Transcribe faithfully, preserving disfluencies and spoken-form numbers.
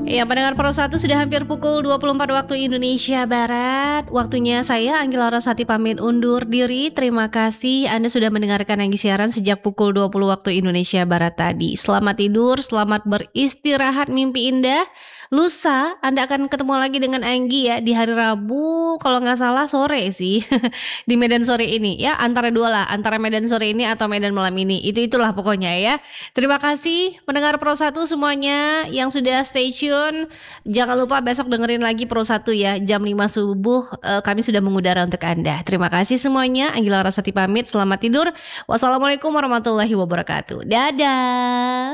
Ya, pendengar Pro satu sudah hampir pukul dua puluh empat waktu Indonesia Barat. Waktunya saya Anggela Rasati pamit undur diri. Terima kasih Anda sudah mendengarkan Anggi siaran sejak pukul dua puluh waktu Indonesia Barat tadi. Selamat tidur, selamat beristirahat, mimpi indah. Lusa Anda akan ketemu lagi dengan Anggi ya di hari Rabu, kalau nggak salah sore sih. Di Medan sore ini ya, antara dua lah, antara Medan sore ini atau Medan malam ini. Itu itulah pokoknya ya. Terima kasih pendengar Pro satu semuanya yang sudah stay tune. Jangan lupa besok dengerin lagi Pro satu ya, jam lima subuh eh, kami sudah mengudara untuk Anda. Terima kasih semuanya. Anggela Rasati pamit, selamat tidur. Wassalamualaikum warahmatullahi wabarakatuh. Dadah.